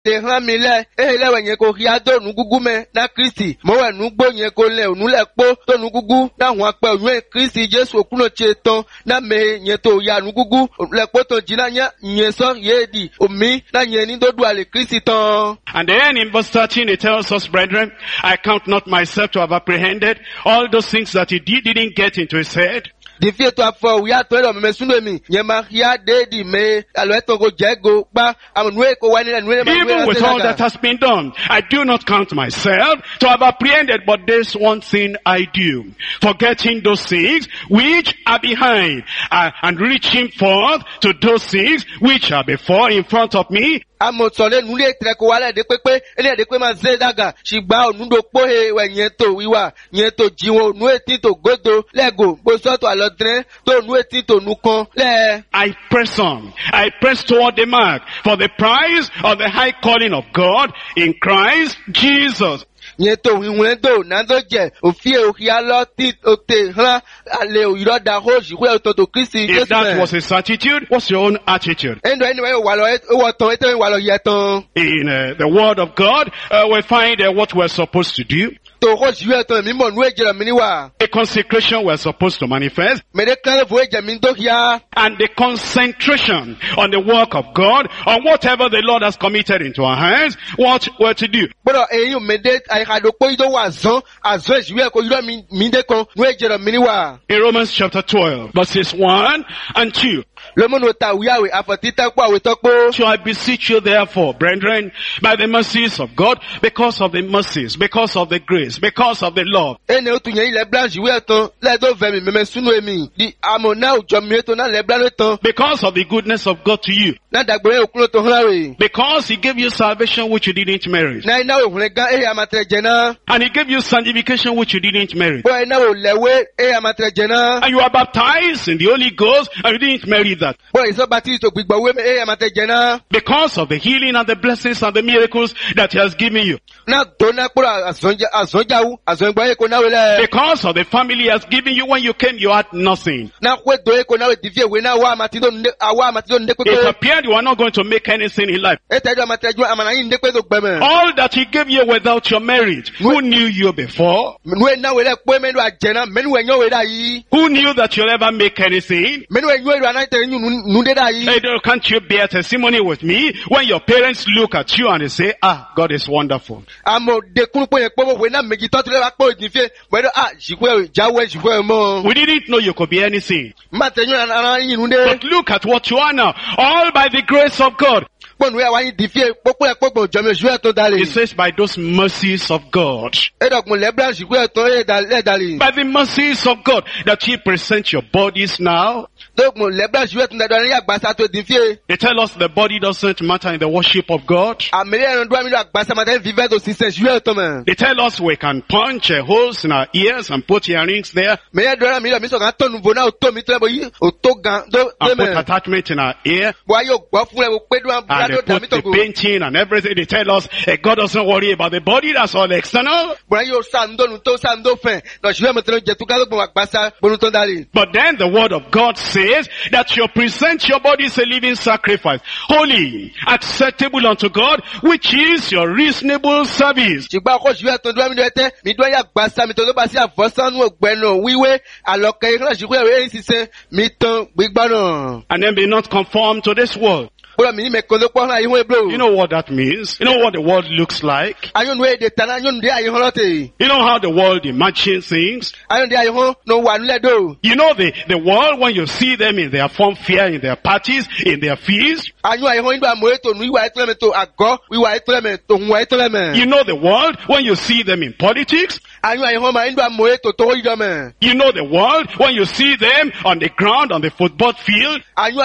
te han mi le ele we yen ko ria do nu gugu me na Kristi mo we nu gbo yen ko le onu le po to nu gugu na hu ape onu Kristi Jesu okuno cheton na me yen to ya nu gugu le po to jina nya yen so ye di omi na yen ni do du ale Kristi ton. And then in verse 13 it tells us, brethren, I count not myself to have apprehended. All those things that he didn't get into his head. Di fi to afọ wi ato lo me sunu mi yen ma hia de di me alo eto go jego pa amunu e ko wa ni nu e ma Even with all that has been done, I do not count myself to have apprehended, but there's one thing I do, forgetting those things which are behind, and reaching forth to those things which are before in front of me. Amo sole nu le tre ko wa le de pepe ele de pe ma ze daga shigba onu do po he we yen to wiwa yen to jiwon nu eti to godo lego bo so to alodre to nu eti to nu kan le. I press on. I press toward the mark for the prize of the high calling of God in Christ Jesus. Yen to wiwun do na do je ofie ohia lo ti ote han ale oyiro da ho jiwe to Kristi Jesu. If that was his attitude, what's your own attitude? Anyway wa lo wo ton ete wa lo ye ton. In the word of God, we find what we're supposed to do. To ho jiwe ton mi mo nu ejere mi ni wa. A consecration we're supposed to manifest. Me de kan fo eje mi do hia. And the concentration on the work of God, on whatever the Lord has committed into our hands, what we're to do. But eyin me de ai ha do po ido wa azon jiwe ko yiro mi de kan nu ejere mi ni wa. In Romans chapter 12, verses 1 and 2. Le mo no ta wi awe afotita po awe to po. So I beseech you therefore, brethren, by the mercies of God, because of the mercies, because of the grace, because of the love. Ene o tu yen ile blanche jiwe ton le do ve mi me sunu emi di amona ojo mi to na le blanche ton. Because of the goodness of God to you. Na dagbere okuno to han we. Because he gave you salvation which you didn't merit. Na ina o hun gan amatre jena. And he gave you sanctification which you didn't merit. Bo ina o lewe amatre jena. And you are baptized in the Holy Ghost and you didn't merit that. Bo iso baptized to gbigbo we amatre jena. Because of the healing and the blessings and the miracles that he has given you. Na do na pura azonjawu azongbo e ko na we le. Because of the family he has given you, when you came you had nothing. Na kwe do e ko na we divie we na wa amatido nde pe. It appeared you are not going to make anything in life. E tejo amatre ju amana yin nde pe do gbeme. All that he gave you without your merit. Who knew you before? Nu e na we le pe menu ajena menu e nyo we da yi. Who knew that you'll ever make anything? Menu e nyo e na te nu de da yi. Hey, can't you bear testimony with me when your parents look at you and they say, God is wonderful. Amo de kun po yen po we na meji to le ba po idifie we do jikwe jawe jikwe mo. We didn't know you could be anything. Ma te nyo na yin nu de. But look at what you are now, all by the grace of God. It says by those mercies of God. By the mercies of God that he presents your bodies now. They tell us the body doesn't matter in the worship of God. They tell us we can punch holes in our ears and put earrings there. And put attachment in our ear. And they put the painting and everything. They tell us God doesn't worry about the body, that's all external. But then the word of God says that you present your body as a living sacrifice, holy, acceptable unto God, which is your reasonable service. And then be not conformed to this world. You know what that means? You know what the world looks like? You know how the world imagines things? You know the world when you see them in their fun fair, in their parties, in their feasts? You know the world when you see them in politics? You know the world when you see them on the ground, on the football field?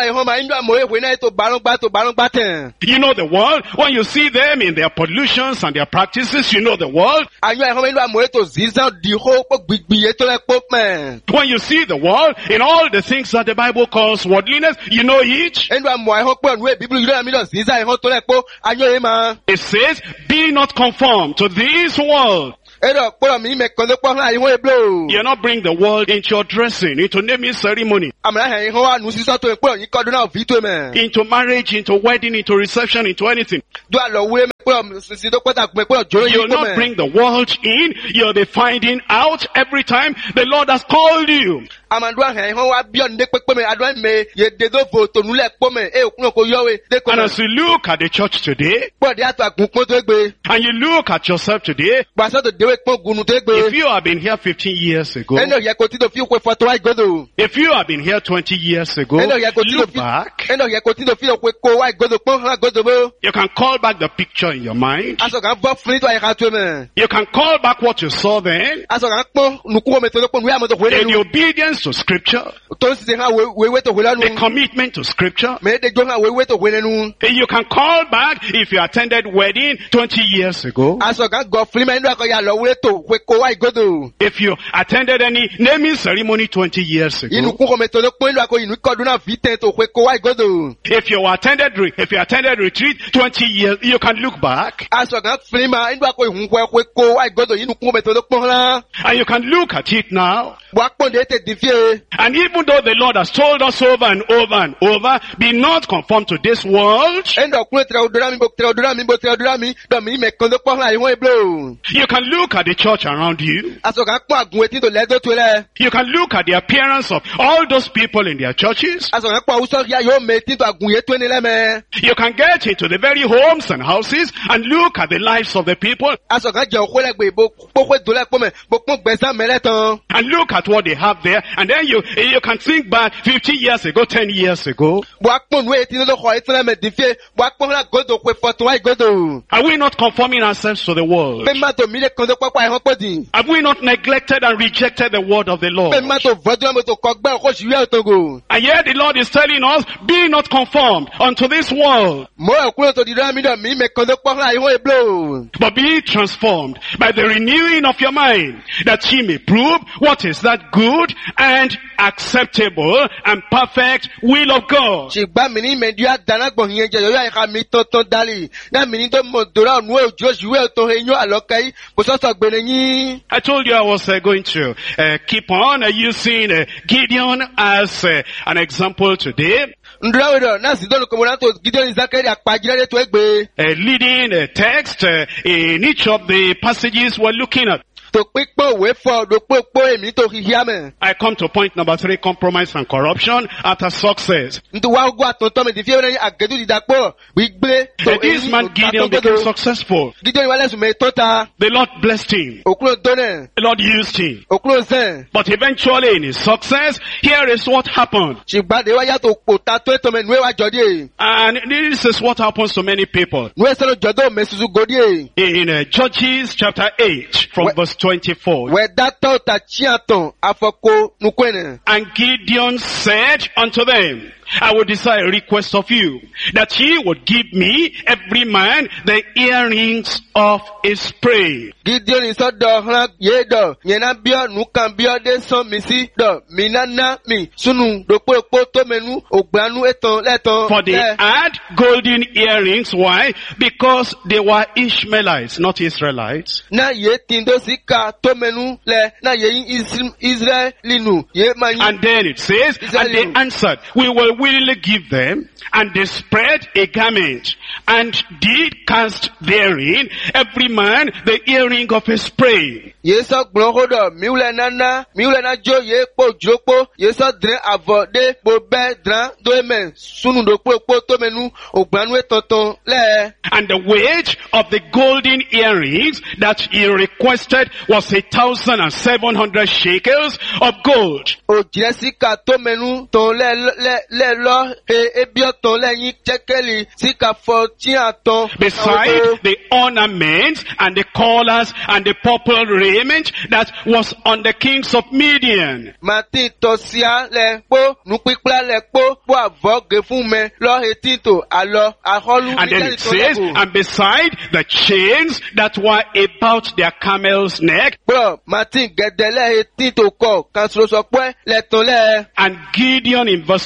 You know the world when you see them in their pollutions and their practices. You know the world when you see the world in all the things that the Bible calls worldliness. You know it. It says, be not conformed to this world. You not bring the world into your dressing, into naming ceremony, into marriage, into wedding, into reception, into anything. pé sísí tó pẹ́ta gbẹ pé ọjọ́ yìí You'll kó not mẹ́. bring the world in. You'll be finding out every time the Lord has called you. Amandua hẹn hàn wá bí ọ̀nà pépé mẹ́ adúlá mẹ́ yé dédófò tònúlẹ̀ pọ́ mẹ́ òkúnà kò yọ̀wé dékò And mẹ́. as you look at the church today, Pọ̀ dé àtọ̀ àgùn pọ́n tó gbé. and you look at yourself today, Gbàsọ́ tó déwé pọ́n gùnù tó gbé. if you have been here 15 years ago, Ẹnì òyẹ kò tí tó fi òkú fọ́tò wá ìgòdò. if you have been here 20 years ago, Ẹnì òyẹ kò tí tó look fi back. ẹnì òyẹ kò tí tó fi òkú kó wá ìgòdò pọ́n hàn ìgòdò bó. You can call back the picture in your mind. Aṣọ kan bọ́ fún nítorí àyíká tó mẹ́. You can call back what you saw then. Aṣọ kan pọ́n nùkú omi tó ló pọ́n nùyà mọ́tò wé In lẹ́nu. obedience to scripture, Tó ń sise hàn wéwé tó wé the lẹ́nu. commitment to scripture. Mẹ́ẹ̀ẹ́dẹ́jọ́ hàn wéwé tó wé lẹ́nu. You can call back if you attended wedding 20 years ago. Aṣọ kan gọ fún mi nínú àkọyà lọ wé tó wé kó wá ìgòdò. If you attended any naming ceremony 20 years Inú ago. kú omi tó ló pọ́n nínú àkọyà inú kọ́dún náà fi tẹ̀ tó wé kó wá ìgòdò. If you attended retreat 20 years, you can look back Aṣọ kan fún mi nínú àkọyà ìhùn wé kó wá ìgòdò inú kú omi tó ló pọ́n lá. and you can look at it now. Wà á pọ́n dé tè dì fíè. And even though the Lord has told us over and over and over, be not conformed to this world, Ẹnì ọ̀kúnlẹ̀ tẹ̀rẹ̀ òdòdó mi bò tẹ̀rẹ̀ òdòdó mi bò tẹ̀rẹ̀ òdòdó mi dọ̀mí mẹ̀kan tó pọ́n lá ìwọ̀n ìblò. you can look at the church around you. Aṣọ kan pọ́n àgùn etí tó lẹ́dọ̀ tó lẹ̀. You can look at the appearance of all those people in their churches. Aṣọ kan pọ́n àwùsọ̀ yá yóò mẹ etí tó àgùn yé tó ní lẹ́mẹ̀. You can get into the very homes and houses and look at the lives of the people Aṣọ kan jẹ òkú lẹ́gbẹ̀ẹ́ bó kókó ìdólẹ̀ pọ́n mẹ́ bó pọ́n gbẹ̀sán mẹ́lẹ̀ tán. and look at what they have there. And then you can think back 50 years ago, 10 years ago. Bó a pọ́n nù etí ló kọ́ etí lẹ́mẹ̀ dì fíè bó a pọ́n lá gòdò pé fọ́tún wá ìgòdò. Are we not conforming ourselves to the world? Pé má tó mílẹ̀ kan tó pọ́pọ́ àìhán pọ̀ dì. Have we not neglected and rejected the word of the Lord? Pé má tó vọ́dún ẹ̀mọ́ tó kọ́ gbẹ́ ọkọ̀ ṣìwé ọ̀tọ̀gò. And yet the Lord is telling us, be not conformed unto this world, Mo ọ̀kúnlẹ̀ tó di rán mi dọ̀ mí mẹ̀kan tó pọ́n lá ìwọ̀n ìblò. but be transformed by the renewing of your mind, that ye may prove what is that good and acceptable and perfect will of God. Ṣùgbọ́n mi ní mẹ̀dí àdánágbọ̀n yẹn jẹ yọ̀yọ̀ àyíká mi tọ́tọ́ dálì. Náà mi ní tó mọ̀ dòrá ònú òjò ṣìwé ọ̀tọ̀ eyín àlọ́kẹ́ yìí bó sọ́sọ̀ gbẹ̀rẹ̀ yín. I told you I was going to keep on using Gideon as an example today, Ndúráwìrọ̀ náà sì dọ́nù kọmọ náà tó Gideon Zakari àpàjírẹ́dẹ́ tó ẹgbẹ́. leading a text in each of the passages we're looking at. Tó pípọ̀ òwe fọ́ ọ̀dọ̀ pípọ̀ èmi tó hihi àmẹ́. I come to point number 3, compromise and corruption after success. Ntò wá ogún àtọ̀tọ̀ mi ti fi ẹ̀rẹ́ àgẹ́dù dídàpọ̀ gbígbé tó This man Gideon became successful. Gideon wálé sùn mẹ́ tọ́ta. The Lord blessed him. Òkúrò dọ́nẹ̀. The Lord used him. Òkúrò sẹ́n. But eventually in his success, here is what happened. Ṣùgbọ́n àdéhùn yàtọ̀ òpòtà tó ètò mẹ́ nùwé wa jọ̀dí. And this is what happens to many people. Nùwé sọ́nù jọ̀dọ̀ mẹ́sùsù gòdì. In Judges chapter 8 from verse 24. Wẹ̀dá tọ́ ta chíàtàn àfọ̀kọ́ nukwẹ́nẹ̀. And Gideon said unto them, I will desire a request of you, that ye would give me, every man, the earrings of his prey. Gideon sọ́dọ̀ hàn yé dọ̀ yẹnna bíọ́ nùkàn bíọ́ dé sàn mí sí dọ̀ mí nánà mí sunu dòpò èpo tó mẹ́nu ògbánú ẹ̀tàn lẹ́tàn. For they had golden earrings. Why? Because they were Ishmaelites, not Israelites. Na yé tìǹdó sí ká tó mẹ́nu lẹ̀ na yé Israẹli nù yé máa yín. And then it says, and they answered, we will willingly give them. And they spread a garment, and did cast therein every man the earring of his prey. Yé sọ gbọ́n hódọ̀ miwulẹ̀ náà jó yé kpó jùlọ́kpó yé sọ dìrín àvọ̀ dé kpó bẹ́ dìrín dóémẹ̀ sunu dòkpó èkpó tó mẹ́nu ògbánú ẹ̀tọ̀tàn lẹ̀. And the weight of the golden earrings that he requested was 1,700 shekels of gold. Òjìrẹ́ síkà tó mẹ́nu tán lẹ́ lọ́ ebiọ́ tán lẹ́yìn jẹ́kẹ́lì síkà fọ́ tí a tán. Beside the ornaments and the collars and the purple raiment that was on the kings of Midian. Màtí tọ́síá lẹ kpó nukpíkpla lẹ kpó àvọ̀ gé fún mẹ lọ́ etí tó àlọ́ àhọ́lù. And then it says, and beside the chains that were about their camel's neck. Bro, Màtí gẹ̀dẹ̀ lẹ etí tó kọ̀ kan ṣoṣo pẹ́ lẹ tán lẹ. And Gideon in verse 26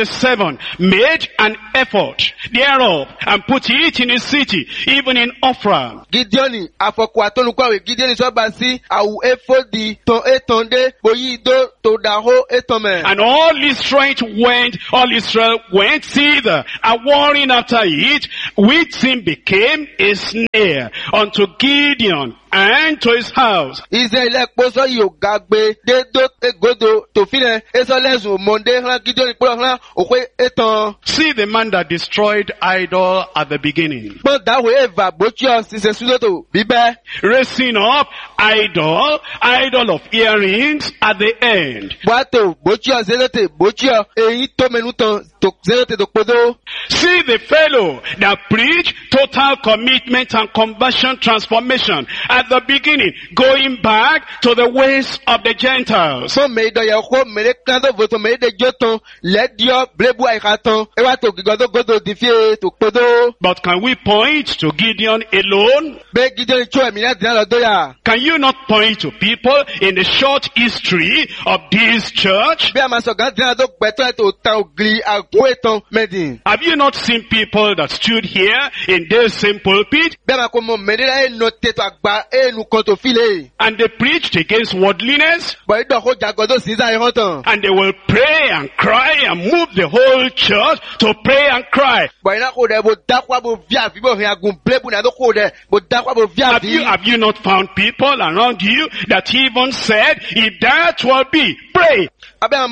verse 7, made an effort thereof and put it in his city, even in Ophrah. Gideoni afọkù àtọnukọ̀wé Gideoni sọ́ba sí àwù éfòdì tán étọ̀ndé bóyí ìdó tó dàhó étọ̀mẹ̀. And all Israel went thither, and warring after it, which sin became a snare unto Gideon and to his house. Israẹli kpọ́sọ́ yóò gàgbé dédó egodo tòfilẹ̀ esọ́lẹ́sùn mọ̀ndé hàn Gideoni kpọ́lọ́ hàn òkè étọ̀n. See the man that destroyed idol at the beginning. Kpọ́n dàhó eva bótsíọ̀ sísè súdòtò bíbẹ́. Raising up idol of earrings at the end. Bọ́tò bótsíọ̀ zézótè bótsíọ̀ èyí tó mẹ́nu tán tó zézótè tó kpọ́dọ̀. See the fellow that preached total commitment and conversion transformation at the beginning, going back to the ways of the Gentiles. So me do ya ko me kanto voto me de joton let dio blebu aikaton e wa to gigodo godo difie to podo. But can we point to Gideon alone? Be Gideon cho mi na dia lo do ya. Can you not point to people in the short history of this church? Be ama so gan dia do gbeto to ta ogri agbo eton medin. Have you not seen people that stood here in this same pulpit? Be ama ko mo me de e note to agba enu kan to file. And they preached against worldliness. But do ko jagodo sinza e hotan. And they will pray and cry and move the whole church to pray and cry. But ina ko de bo dakwa bo via fi bo hin agun blebu na do ko de bo dakwa bo via fi. Have you not found people around you that even said, if that will be, pray. That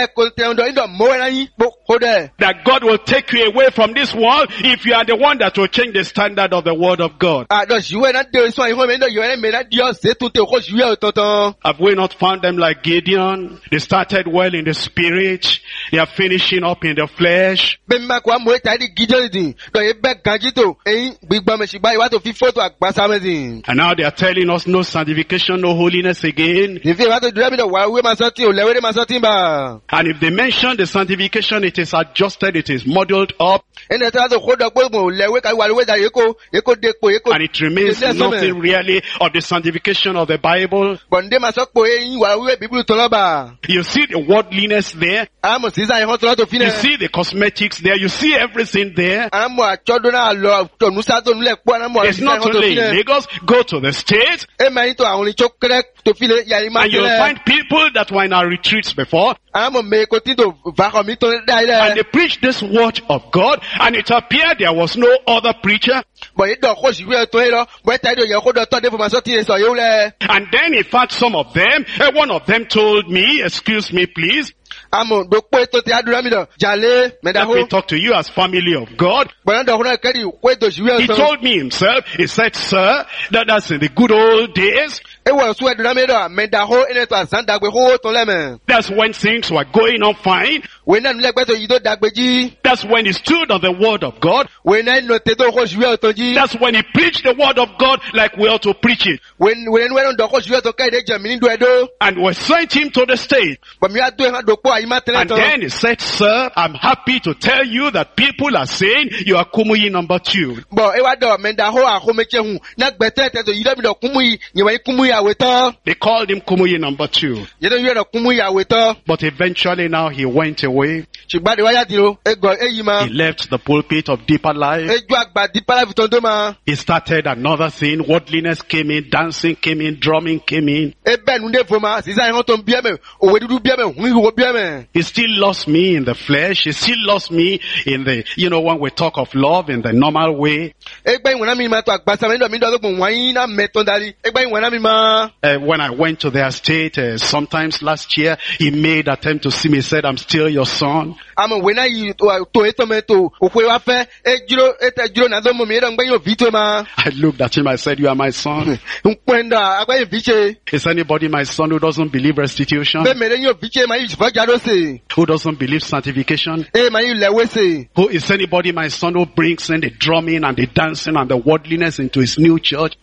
God will take you away from this world if you are the one that will change the standard of the word of God. Have we not found them like Gideon? They started well in the spirit. They are finishing up in the flesh. And now they are telling us no sanctification, no holiness again. And if they mention the sanctification, it is adjusted, it is modeled up. And it remains nothing really of the sanctification of the Bible. You see the worldliness there. You see the cosmetics there. You see everything there. It's not only in Lagos. Go to the States. And you'll find people that were in our retreats before. And they preached this word of God, and it appeared there was no other preacher. And then in fact some of them, one of them told me, excuse me please, let me talk to you as family of God. He told me himself, he said, sir, that's in the good old days. That's when things were going on fine. That's when he stood on the word of God. That's when he preached the word of God like we ought to preach it. And we sent him to the state. And then he said, sir, I'm happy to tell you that people are saying you are Kumuyi number 2. They called him Kumuyi number 2. But eventually now he went away. He left the pulpit of Deeper Life. He started another thing. Worldliness came in, dancing came in, drumming came in. He still lost me in the flesh. He still lost me in the, when we talk of love in the normal way. When I went to their state, sometimes last year, he made an attempt to see me, said, I'm still your son. I looked at him, I said, you are my son. Is anybody my son who doesn't believe restitution? Who doesn't believe sanctification? Who is anybody my son who brings in the drumming and the dancing and the worldliness into his new church?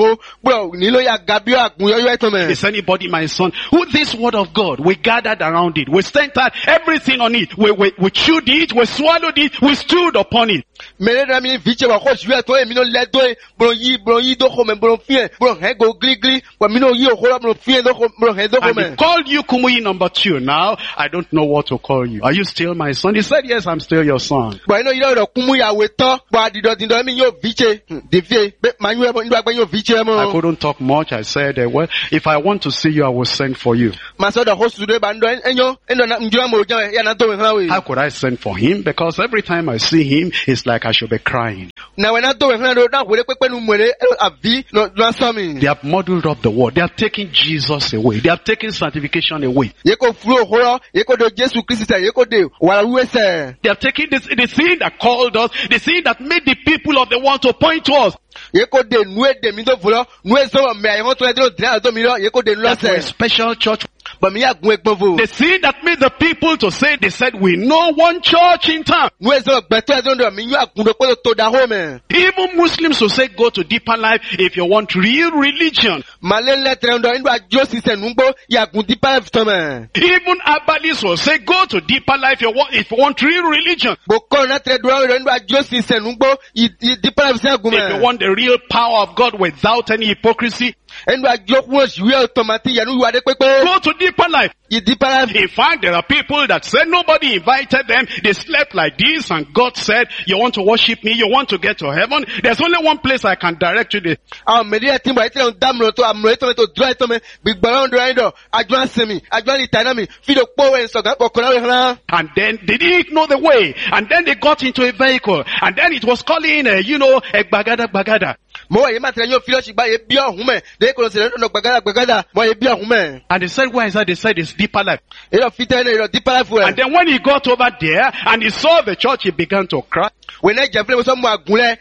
Is anybody my son who this word of God, we gathered around around it. We centered everything on it. We chewed it, we swallowed it, we stood upon it. Mele na mi viche wa ko juwe to e mi no le do e bro yi do ko me bro fie bro he go gli wa mi no yi o ko bro fie do ko bro he do ko And me. he called you Kumuyi number 2. Now, I don't know what to call you. Are you still my son? He said, yes, I'm still your son. Bo ino yi do kumu ya we to bo adido dindo mi yo viche de vie be ma yu e bo ndo agba yo viche I mo. couldn't talk much. I said, well, if I want to see you, I will send for you. Ma so da ho su de ba ndo enyo endo na njo mo ja ya na do we han we. How could I send for him? Because every time I see him, it's like I should be crying. Na we na do we han do na we le pepe nu mwere abi no so mi. They have muddled up the word. They have taken Jesus away. They have taken sanctification away. Ye ko furo horo ye ko do Jesu Christ ye ko de wala we se. They have taken this, the sin that called us, the sin that made the people of the world to point to us. Ye ko de nu e de mi do furo nu e so me ayi won to e do dra do mi lo ye ko de nu lo That we're a se. special church. But me ya gun egbon vo. The sin that made the people to say, they said, we know one church in town. Nu e so gbeto e do mi yu agun do ko to da ho me. Even Muslims will say, go to deeper life if you want real religion. Male letre ndo ndo ajo si se nu gbo ya gun di pa to me. Even Abalis will say, go to deeper life if you want real religion. Bo ko na tre do ndo ajo si se nu gbo di pa se gun If you me. want the real power of God without any hypocrisy, Ndo ajo ku juwe automatic ya nu wa de pepe. go to deeper life. Di pa In fact, there are people that said nobody invited them. They slept like this and God said, you want to worship me, you want to get to heaven. There's only one place I can direct you there. àwọn mẹ̀lẹ́ ẹ̀tí bọ̀ ẹ̀tí dámúrò tó àmúrò ẹ̀tọ́ mi tó dúró ẹ̀tọ́ mi gbígbọ́n ọ̀dọ̀ ẹ̀dọ̀ àjọ àsẹ̀mí àjọ ìtànà mi fídíò pọ́wẹ́ ìsọ̀gá pọ̀kọ̀lá rẹ̀ hàn. And then they didn't know the way. And then they got into a vehicle. And then it was calling, a bagada. mo wà yìí má tẹ̀lé yóò fílọ́ọ̀ṣì gbá yẹ bí ọ̀hún mẹ́ lẹ́yìn kò lọ sí ẹ̀rọ gbàgádà mo yẹ bí ọ̀hún mẹ́. And they said, where is that? They said it's deeper life. èrò fitẹ́ èrò dípẹ́ láìfù And rẹ̀. then when he got over there and he saw the church, he began to cry. wẹ̀ náà jẹ́ fúnlẹ̀ mo sọ mú àgúnlẹ̀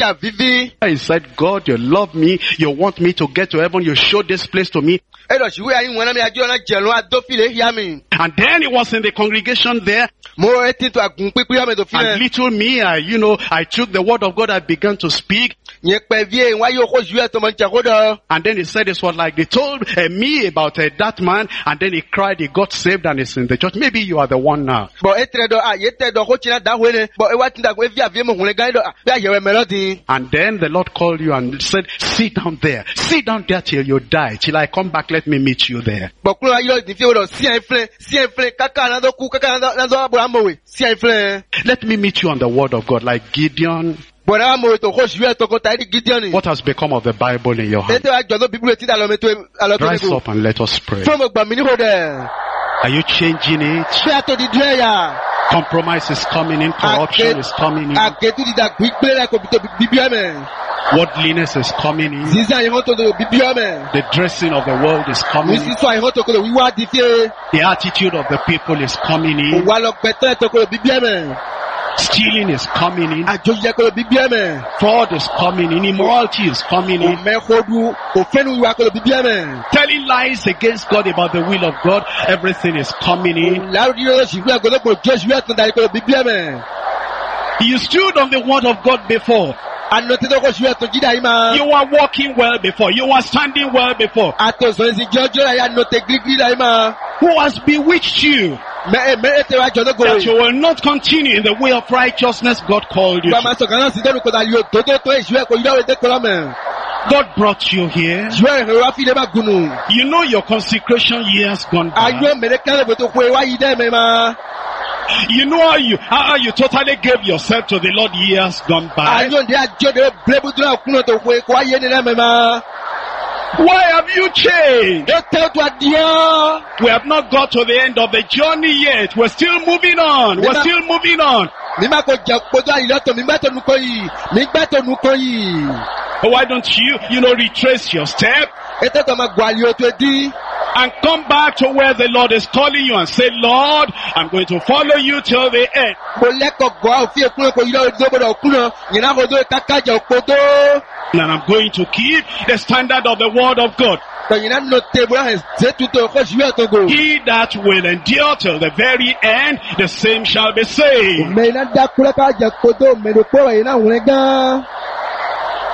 HIV. He said, God, you love me. You want me to get to heaven. You showed this place to me. èrò ṣìwé ayé wọn náà mi àjọ náà jẹ̀lọ́ adófìlẹ̀ yá mi. And then he was in the congregation there. mo rẹ̀ tí tó àgùn pípé yá mi tó fi And hàn. little me, I took the word of God. I began to speak. yẹn pẹ̀ vie wáyé okó ṣìwé ẹ̀tọ́ mọ̀ ní jẹ́kọ́dọ̀. And then he said this was like they told me about that man. And then he cried. He got saved and is in the church. Maybe you are the one now. bọ̀ ètèrè dọ̀ àyè tẹ̀ dọ̀ kó tiẹ̀ dá wé ne bọ̀ ewá tí dàgbé fi àfihàn mọ̀ hùn gán dọ̀ bí àyẹ̀wò mẹ́lọ́dì. And then the Lord called you and said, sit down there till you die. Till I come back, let me meet you there. bọ̀ kúrò ayé lọ́dì fi wọ́n sí ẹ̀ fúnlẹ̀ káká náà kú káká náà àbúrò àmọ̀wé sí ẹ̀ fúnlẹ̀. Let me meet you on the word of God like Gideon. bọ̀dá àmọ̀wé tó kó ṣìwé ẹ̀tọ́ kó tàí Gideon. What has become of the Bible in your hand? ètò àjọ̀dọ̀ bíbélì tí àlọ́ Rise up and let us pray. fún ọmọ gbà mí níhò dẹ̀. Are you changing it? ṣé àtò dídú ẹ̀yà. Compromise is coming in. Corruption is coming in. àgẹ̀tù dídà gbígbé rẹ̀ kò bí tó bíbí ọ̀mẹ̀. Worldliness is coming in. sísè àyẹ̀wò tó tó bíbí ọ̀mẹ̀. The dressing of the world is coming ní in. sísọ àyẹ̀wò tó kó tó wíwá di fíè. The attitude of the people is coming in. òwà lọ gbẹ̀tọ́ ẹ̀tọ́ kó tó bíbí ọ̀mẹ̀. Stealing is coming in. àjòyè kó tó bíbí ọ̀mẹ̀. Fraud is coming in. Immorality is coming in. òmẹ́kọ́dù òfẹ́nu ìwà kó tó bíbí ọ̀mẹ̀. Telling lies against God about the will of God. Everything is coming in. lárúdí lọ́dọ̀ ṣìwé àgọ́dọ̀gbọ̀ jẹ́ ṣìwé ẹ̀tọ́ darí kó tó bíbí ọ̀mẹ̀. You stood on the word of God before. ànọ̀tẹ́tọ́ kó ṣìwé ẹ̀tọ́ jídà yìí máa. You were walking well before. You were standing well before. àtọ̀sọ̀ ẹ̀sìn jọjọ́ rẹ̀ yà nọ̀tẹ̀ gírígírí là yìí máa. Who has bewitched you mẹ́ẹ̀tẹ̀ wá jọ lógo. that you will not continue in the way of righteousness God called you gbàmà to? sọ̀kan náà sì dẹ́nu kọ́ta yóò tó ìṣúwẹ́ kò yíyáwó ẹ̀dẹ́ kọ́lá mẹ́. God brought you here. ìṣúwẹ́ rẹ̀ wá fi lé bá gùnù. You know your consecration years gone by. ayọ́ mẹ́rẹ́ kẹ́lẹ́ bó tó kó ewá yìí dẹ́ mẹ́ máa. You know how you totally gave yourself to the Lord years gone by. ayọ́ ndé àjọ́ dẹ́ bílẹ̀bùdúrà kúnà tó kó ekó ayé ni dẹ́ mẹ́ máa. Why have you changed? ó tẹ́ tó adìyọ́. We have not got to the end of the journey yet. We're still moving on. We're still moving on. mímá kò jẹ́ kótó àyìnlọ́tọ̀ mígbà tó nukọ yìí. Why don't you retrace your step ètò tó máa gbọ́ àlè òtò dí. and come back to where the Lord is calling you and say, Lord, I'm going to follow you till the end. mo lẹ́kọ̀ọ́ gbọ́ òfin èkúnlẹ̀ kò yíyáwó ẹ̀dẹ́ gbọ́dọ̀ kúnà yìnyín náà kò tó kákájà òkòtó. And I'm going to keep the standard of the word of God. tọ̀yìn náà nọ tèbú náà ṣe tuntun kó ṣìwé ẹ̀tọ́ gò. He that will endure till the very end, the same shall be saved. mẹ́rin náà dákúrẹ́ ká jẹ́ kótó mẹ́rin pọ̀ ẹ̀yìn náà wọ̀nyẹn gan.